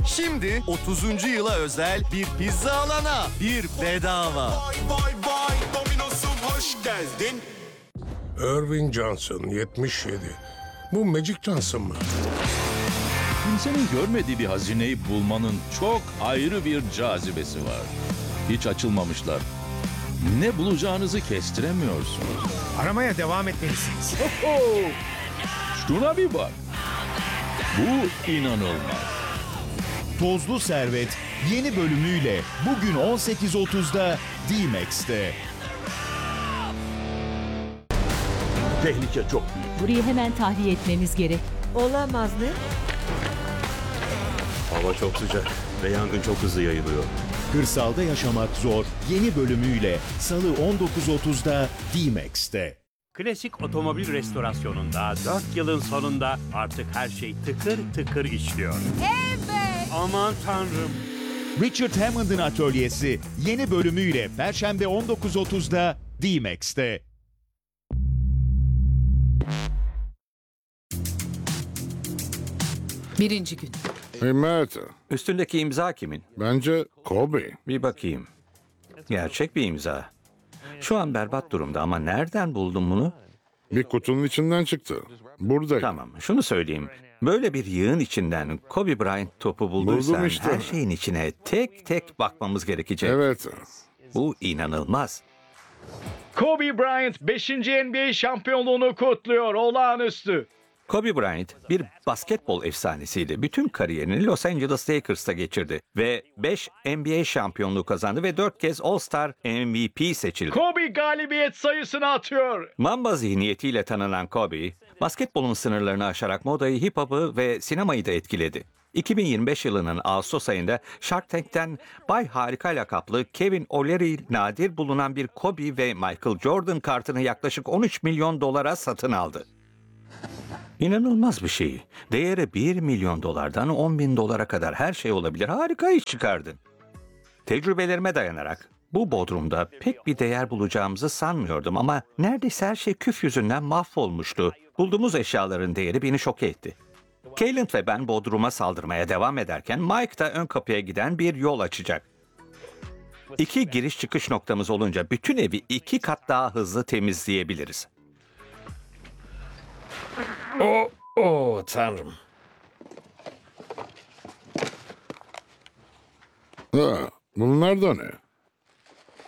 Şimdi 30. yıla özel bir pizza alana bir bedava. Vay vay vay Domino's'um hoş geldin. Irving Johnson 77. Bu Magic Johnson mı? Kimsenin görmediği bir hazineyi bulmanın çok ayrı bir cazibesi var. Hiç açılmamışlar. Ne bulacağınızı kestiremiyorsunuz. Aramaya devam etmelisiniz. Şuna bir bak. Bu inanılmaz. Tozlu Servet yeni bölümüyle bugün 18.30'da D-Max'te. Tehlike çok büyük. Burayı hemen tahliye etmemiz gerek. Olamaz mı? Hava çok sıcak ve yangın çok hızlı yayılıyor. Kırsalda yaşamak zor yeni bölümüyle Salı 19.30'da D-Max'te. Klasik otomobil restorasyonunda 4 yılın sonunda artık her şey tıkır tıkır işliyor. Evet. Aman tanrım. Richard Hammond'ın atölyesi yeni bölümüyle Perşembe 19.30'da D-Max'te. Birinci gün. Hey Matt, Üstündeki imza kimin? bence Kobe. Bir bakayım. Gerçek bir imza. Şu an berbat durumda ama nereden buldun bunu? Bir kutunun içinden çıktı. Burada. Tamam, şunu söyleyeyim. Böyle bir yığın içinden Kobe Bryant topu bulduysan Buldum işte. her şeyin içine tek tek bakmamız gerekecek. Evet. Bu inanılmaz. Kobe Bryant 5. NBA şampiyonluğunu kutluyor. Olağanüstü. Kobe Bryant bir basketbol efsanesiydi. Bütün kariyerini Los Angeles Lakers'ta geçirdi. Ve 5 NBA şampiyonluğu kazandı ve 4 kez All-Star MVP seçildi. Kobe galibiyet sayısını atıyor. Mamba zihniyetiyle tanınan Kobe, basketbolun sınırlarını aşarak modayı, hip-hop'ı ve sinemayı da etkiledi. 2025 yılının Ağustos ayında Shark Tank'ten Bay Harika lakaplı Kevin O'Leary nadir bulunan bir Kobe ve Michael Jordan kartını yaklaşık 13 milyon dolara satın aldı. İnanılmaz bir şey. Değeri 1 milyon dolardan 10 bin dolara kadar her şey olabilir. Harika iş çıkardın. Tecrübelerime dayanarak bu bodrumda pek bir değer bulacağımızı sanmıyordum ama neredeyse her şey küf yüzünden mahvolmuştu. Bulduğumuz eşyaların değeri beni şok etti. Caleb ve ben bodruma saldırmaya devam ederken Mike da ön kapıya giden bir yol açacak. 2 giriş çıkış noktamız olunca bütün evi 2 kat daha hızlı temizleyebiliriz. Tanrım. Ha, bunlar da ne?